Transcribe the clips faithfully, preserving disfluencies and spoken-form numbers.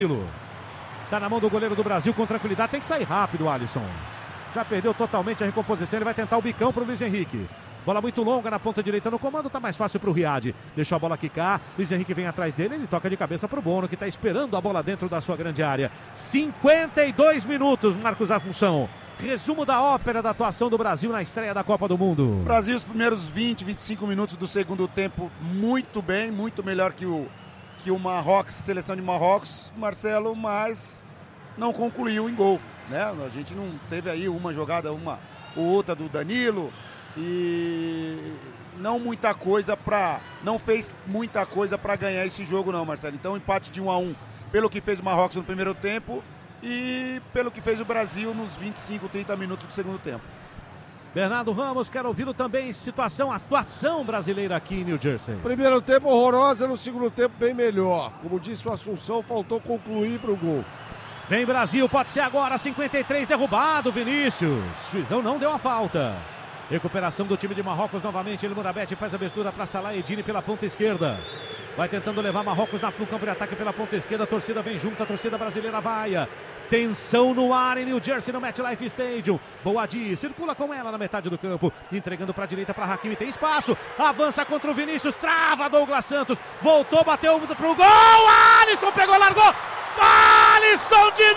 Tá na mão do goleiro do Brasil com tranquilidade. Tem que sair rápido, Alisson. Já perdeu totalmente a recomposição. Ele vai tentar o bicão pro Luiz Henrique. Bola muito longa na ponta direita no comando. Tá mais fácil pro Riad. Deixou a bola quicar. Luiz Henrique vem atrás dele. Ele toca de cabeça pro Bono, que tá esperando a bola dentro da sua grande área. cinquenta e dois minutos, Marcos Assunção. Resumo da ópera da atuação do Brasil na estreia da Copa do Mundo. Brasil, os primeiros vinte, vinte e cinco minutos do segundo tempo, muito bem, muito melhor que o, que o Marrocos, seleção de Marrocos, Marcelo, mas não concluiu em gol, né? A gente não teve aí uma jogada, uma ou outra do Danilo e não muita coisa para, não fez muita coisa para ganhar esse jogo não, Marcelo. Então empate de um a um pelo que fez o Marrocos no primeiro tempo e pelo que fez o Brasil nos vinte e cinco, trinta minutos do segundo tempo. Bernardo Ramos, quero ouvi-lo também, situação, a situação brasileira aqui em New Jersey. Primeiro tempo horrorosa, no segundo tempo bem melhor. Como disse o Assunção, faltou concluir para o gol. Vem Brasil, pode ser agora, cinquenta e três, derrubado, Vinícius. Juizão não deu a falta. Recuperação do time de Marrocos novamente, ele Murabete faz abertura para Salah Eddine pela ponta esquerda. Vai tentando levar Marrocos no campo de ataque pela ponta esquerda, a torcida vem junto, a torcida brasileira vai. Tensão no ar em New Jersey, no MetLife Stadium. Boadi circula com ela na metade do campo, entregando para a direita para Hakimi, tem espaço, avança contra o Vinícius, trava Douglas Santos, voltou, bateu pro gol, Alisson pegou, largou, Alisson de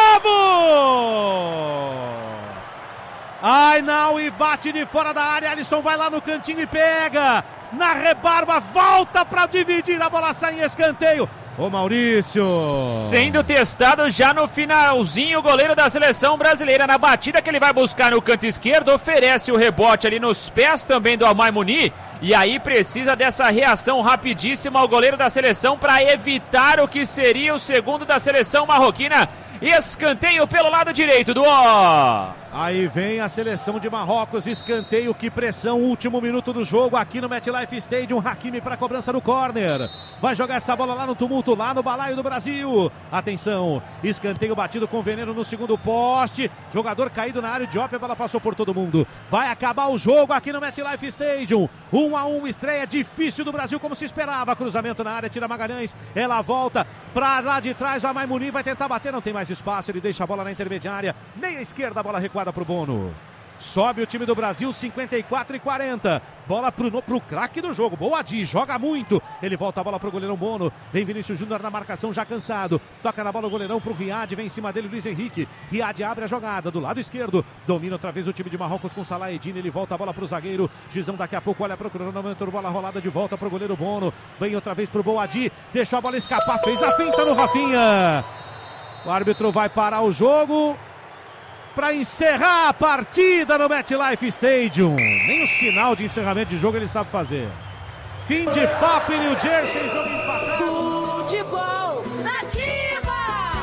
novo! Ai não, e bate de fora da área, Alisson vai lá no cantinho e pega, na rebarba, volta para dividir, a bola sai em escanteio. Ô Maurício! Sendo testado já no finalzinho, o goleiro da seleção brasileira na batida que ele vai buscar no canto esquerdo, oferece o rebote ali nos pés também do Al Maimouni, e aí precisa dessa reação rapidíssima ao goleiro da seleção para evitar o que seria o segundo da seleção marroquina. Escanteio pelo lado direito do ó. Aí vem a seleção de Marrocos, escanteio, que pressão, último minuto do jogo aqui no MetLife Stadium, Hakimi para a cobrança do córner, vai jogar essa bola lá no tumulto, lá no balaio do Brasil, atenção, escanteio batido com veneno no segundo poste, jogador caído na área, Diop, a bola passou por todo mundo, vai acabar o jogo aqui no MetLife Stadium, um a um, estreia difícil do Brasil como se esperava, cruzamento na área, tira Magalhães, ela volta para lá de trás, a Maimouni vai tentar bater, não tem mais espaço, ele deixa a bola na intermediária, meia esquerda, a bola recuada para o Bono. Sobe o time do Brasil, cinquenta e quatro e quarenta. Bola pro, pro craque do jogo. Boadi, joga muito. Ele volta a bola pro goleirão Bono. Vem Vinícius Júnior na marcação, já cansado. Toca na bola o goleirão pro Riad. Vem em cima dele Luiz Henrique. Riad abre a jogada do lado esquerdo. Domina outra vez o time de Marrocos com Salah Eddine. Ele volta a bola pro zagueiro. Gizão daqui a pouco olha pro cronômetro. Bola rolada de volta pro goleiro Bono. Vem outra vez pro Boadi. Deixou a bola escapar. Fez a finta no Rafinha. O árbitro vai parar o jogo para encerrar a partida no MetLife Stadium. Nem o sinal de encerramento de jogo ele sabe fazer. Fim de papo em New Jersey, jogo empatado. Futebol Nativa!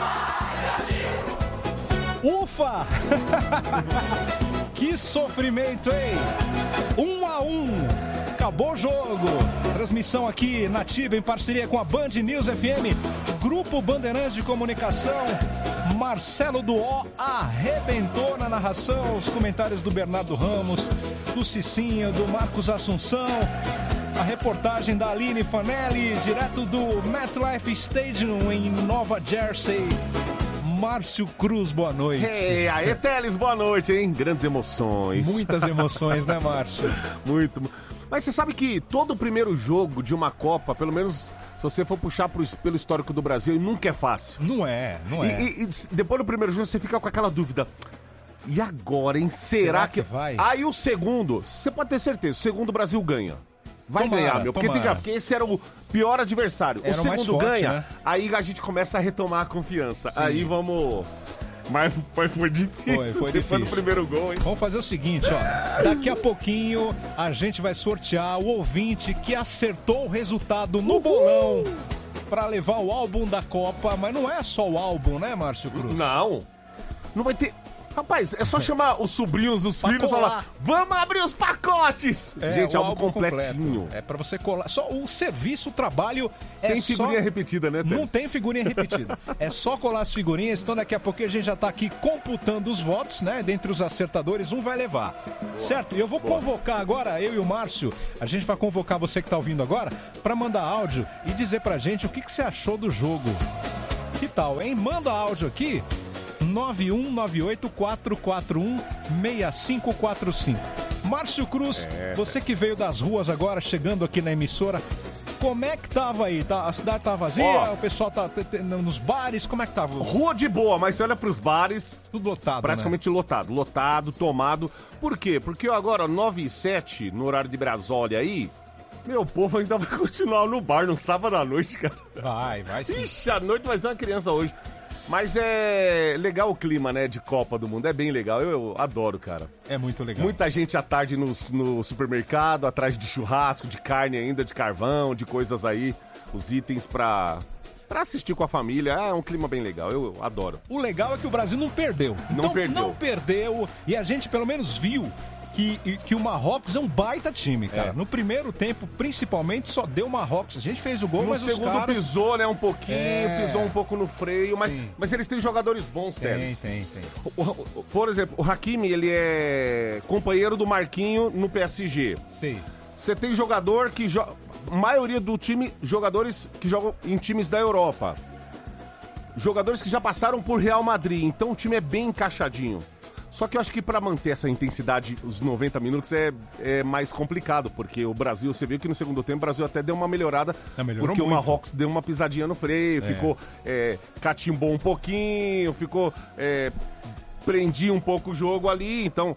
Ufa! Que sofrimento, hein? Um a um. Acabou o jogo. Transmissão aqui nativa em parceria com a Band News F M. Grupo Bandeirantes de Comunicação. Marcelo do O arrebentou na narração. Os comentários do Bernardo Ramos, do Cicinho, do Marcos Assunção. A reportagem da Aline Fanelli, direto do MetLife Stadium em Nova Jersey. Márcio Cruz, boa noite. Hey, aê, Teles, boa noite, hein? Grandes emoções. Muitas emoções, né, Márcio? Muito. Mas você sabe que todo o primeiro jogo de uma Copa, pelo menos se você for puxar pro, pelo histórico do Brasil, nunca é fácil. Não é, não é. E, e, e depois do primeiro jogo você fica com aquela dúvida. E agora, hein? Será, Será que... que vai? Aí o segundo, você pode ter certeza, o segundo o Brasil ganha. Vai Tomara, ganhar, meu. Porque, tem, porque esse era o pior adversário. Era o o mais segundo forte, ganha, né? aí a gente começa a retomar a confiança. Sim. Aí vamos... Mas foi, foi difícil. Foi, foi depois difícil. do primeiro gol, hein? Vamos fazer o seguinte, ó. Daqui a pouquinho a gente vai sortear o ouvinte que acertou o resultado no Uhul. bolão para levar o álbum da Copa. Mas não é só o álbum, né, Márcio Cruz? Não. Não vai ter... Rapaz, é só chamar os sobrinhos, os Pra filhos e colar. falar: vamos abrir os pacotes! É, gente, o álbum, álbum completinho. completo. É pra você colar. Só o serviço, o trabalho Sem é figurinha só... repetida, né, Teles? Não tem figurinha repetida. É só colar as figurinhas. Então daqui a pouco a gente já tá aqui computando os votos, né? Dentre os acertadores, um vai levar. Boa. Certo? E eu vou Boa. convocar agora, eu e o Márcio, a gente vai convocar você que tá ouvindo agora, pra mandar áudio e dizer pra gente o que, que você achou do jogo. Que tal, hein? Manda áudio aqui, nove um nove oito quatro quatro um seis cinco quatro cinco. Márcio Cruz, é. Você que veio das ruas agora, chegando aqui na emissora, como é que tava aí? Tá, a cidade tá vazia? Oh. O pessoal tá t- t- nos bares? Como é que tava? Rua de boa, mas você olha pros bares... Tudo lotado, praticamente né? lotado. Lotado, tomado. Por quê? Porque agora, nove e sete, no horário de Brasólia aí, meu povo ainda vai continuar no bar no sábado à noite, cara. Vai, vai sim. Ixi, à noite vai ser uma criança hoje. Mas é legal o clima, né, de Copa do Mundo. É bem legal. Eu, eu adoro, cara. É muito legal. Muita gente à tarde no, no supermercado, atrás de churrasco, de carne ainda, de carvão, de coisas aí. Os itens pra, pra assistir com a família. É um clima bem legal. Eu, eu adoro. O legal é que o Brasil não perdeu. Não então, perdeu. Não perdeu. E a gente pelo menos viu que, que o Marrocos é um baita time, cara. É. No primeiro tempo, principalmente, só deu o Marrocos. A gente fez o gol, no mas os segundo caras... pisou, né, um pouquinho, é... pisou um pouco no freio, mas, mas eles têm jogadores bons, Teles. Tem, tem, tem. O, o, por exemplo, o Hakimi, ele é companheiro do Marquinho no P S G. Sim. Você tem jogador que joga... maioria do time, jogadores que jogam em times da Europa. Jogadores que já passaram por Real Madrid, então o time é bem encaixadinho. Só que eu acho que pra manter essa intensidade, os noventa minutos, é, é mais complicado, porque o Brasil, você viu que no segundo tempo o Brasil até deu uma melhorada, é, porque muito. o Marrocos deu uma pisadinha no freio, é. ficou, é, catimbou um pouquinho, ficou, é, prendia um pouco o jogo ali, então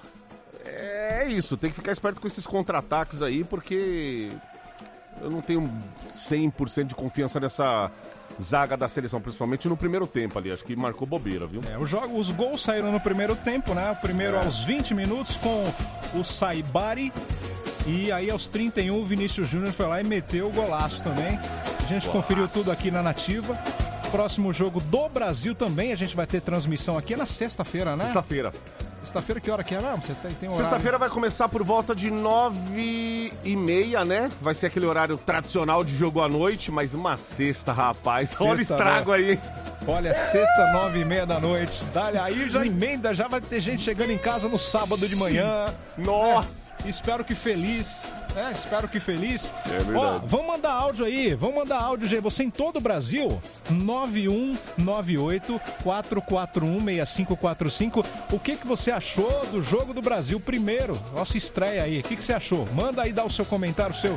é isso, tem que ficar esperto com esses contra-ataques aí, porque eu não tenho cem por cento de confiança nessa... zaga da seleção, principalmente no primeiro tempo ali. Acho que marcou bobeira, viu? É, o jogo, os gols saíram no primeiro tempo, né? O primeiro é. aos vinte minutos com o Saibari. E aí aos trinta e um o Vinícius Júnior foi lá e meteu o golaço também. A gente golaço. Conferiu tudo aqui na Nativa. Próximo jogo do Brasil também. A gente vai ter transmissão aqui na sexta-feira, né? Sexta-feira. Sexta-feira, que hora que é mesmo? Você tem, tem um Sexta-feira vai começar por volta de nove e meia, né? Vai ser aquele horário tradicional de jogo à noite, mas uma sexta, rapaz. Sexta, olha o estrago, né? Aí. Olha, sexta, nove e meia da noite. Dale, aí já emenda, já vai ter gente chegando em casa no sábado de manhã. Nossa! É, espero que feliz. É, espero que feliz. É verdade. Ó, vamos mandar áudio aí, vamos mandar áudio, gente. Você em todo o Brasil, nove um nove oito quatro quatro um seis cinco quatro cinco. O que que você achou do jogo do Brasil primeiro? Nossa estreia aí. O que que você achou? Manda aí, dá o seu comentário, o seu,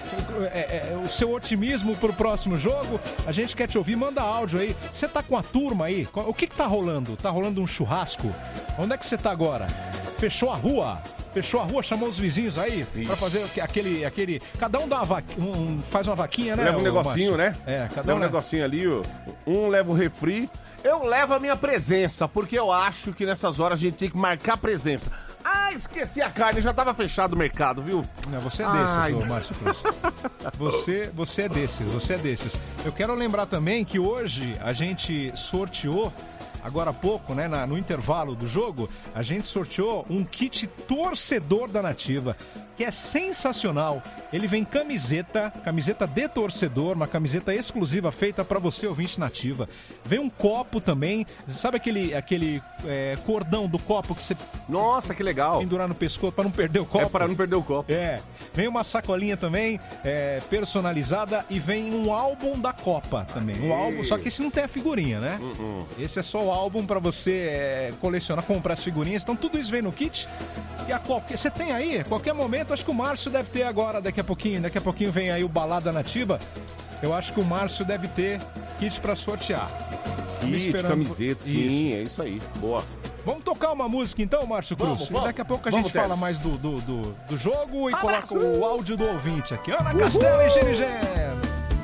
é, é, o seu otimismo pro próximo jogo. A gente quer te ouvir, manda áudio aí. Você tá com a turma aí? O que que tá rolando? Tá rolando um churrasco? Onde é que você tá agora? Fechou a rua? Fechou a rua, chamou os vizinhos aí Ixi. Pra fazer aquele, aquele... Cada um dá uma vaquinha, um, faz uma vaquinha, né? Leva um negocinho, Márcio? Né? É, cada leva um... um negocinho ali, um leva o refri. Eu levo a minha presença, porque eu acho que nessas horas a gente tem que marcar presença. Ah, esqueci a carne, já tava fechado o mercado, viu? Não, você é desses, ô Márcio Cruz. Você, você é desses, você é desses. Eu quero lembrar também que hoje a gente sorteou... Agora há pouco, né, na, no intervalo do jogo, a gente sorteou um kit torcedor da Nativa, que é sensacional. Ele vem camiseta, camiseta de torcedor, uma camiseta exclusiva feita para você, ouvinte Nativa. Vem um copo também, sabe aquele, aquele é, cordão do copo que você... Nossa, que legal. Pendurar no pescoço para não perder o copo. É para não perder o copo. É. Vem uma sacolinha também, é, personalizada, e vem um álbum da Copa também. Um álbum, só que esse não tem a figurinha, né? Uh-uh. Esse é só o álbum para você é, colecionar, comprar as figurinhas. Então tudo isso vem no kit. E a qualquer, você tem aí, a qualquer momento, acho que o Márcio deve ter agora, daqui a pouquinho, daqui a pouquinho vem aí o Balada Nativa. Eu acho que o Márcio deve ter kit para sortear. Kit, camiseta, sim, isso. É isso aí. Boa. Vamos tocar uma música então, Márcio Cruz? Vamos, vamos. E daqui a pouco a vamos, gente Teles. fala mais do, do, do, do jogo e Abraço. coloca o áudio do ouvinte aqui. Ana Castela e Gerigé.